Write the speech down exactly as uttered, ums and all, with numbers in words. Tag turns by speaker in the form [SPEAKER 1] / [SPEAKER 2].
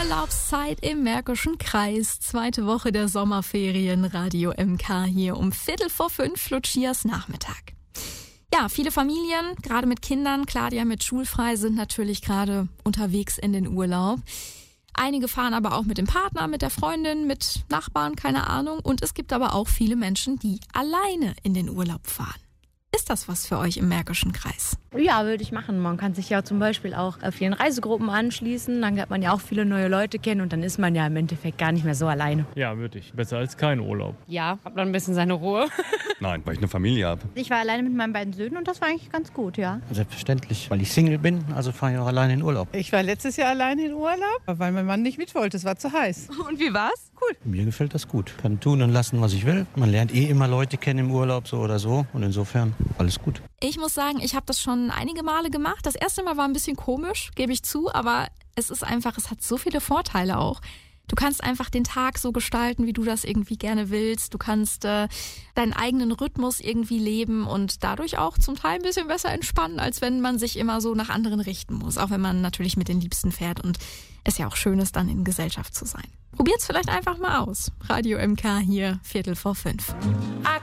[SPEAKER 1] Urlaubszeit im Märkischen Kreis. Zweite Woche der Sommerferien. Radio M K hier um Viertel vor fünf, Lucias Nachmittag. Ja, viele Familien, gerade mit Kindern, klar, die ja mit schulfrei sind, natürlich gerade unterwegs in den Urlaub. Einige fahren aber auch mit dem Partner, mit der Freundin, mit Nachbarn, keine Ahnung. Und es gibt aber auch viele Menschen, die alleine in den Urlaub fahren. Ist das was für euch im Märkischen Kreis?
[SPEAKER 2] Ja, würde ich machen. Man kann sich ja zum Beispiel auch vielen Reisegruppen anschließen. Dann lernt man ja auch viele neue Leute kennen und dann ist man ja im Endeffekt gar nicht mehr so alleine.
[SPEAKER 3] Ja, würde ich. Besser als kein Urlaub.
[SPEAKER 4] Ja, hat man ein bisschen seine Ruhe.
[SPEAKER 5] Nein, weil ich eine Familie habe.
[SPEAKER 6] Ich war alleine mit meinen beiden Söhnen und das war eigentlich ganz gut, ja.
[SPEAKER 7] Selbstverständlich, weil ich Single bin, also fahre ich auch alleine in Urlaub.
[SPEAKER 8] Ich war letztes Jahr alleine in Urlaub, weil mein Mann nicht mit wollte. Es war zu heiß.
[SPEAKER 4] Und wie war's?
[SPEAKER 8] Cool.
[SPEAKER 7] Mir gefällt das gut. Kann tun und lassen, was ich will. Man lernt eh immer Leute kennen im Urlaub, so oder so. Und insofern alles gut.
[SPEAKER 1] Ich muss sagen, ich habe das schon einige Male gemacht. Das erste Mal war ein bisschen komisch, gebe ich zu, aber es ist einfach, es hat so viele Vorteile auch. Du kannst einfach den Tag so gestalten, wie du das irgendwie gerne willst. Du kannst äh, deinen eigenen Rhythmus irgendwie leben und dadurch auch zum Teil ein bisschen besser entspannen, als wenn man sich immer so nach anderen richten muss. Auch wenn man natürlich mit den Liebsten fährt und es ja auch schön ist, dann in Gesellschaft zu sein. Probiert's vielleicht einfach mal aus. Radio M K hier, Viertel vor fünf.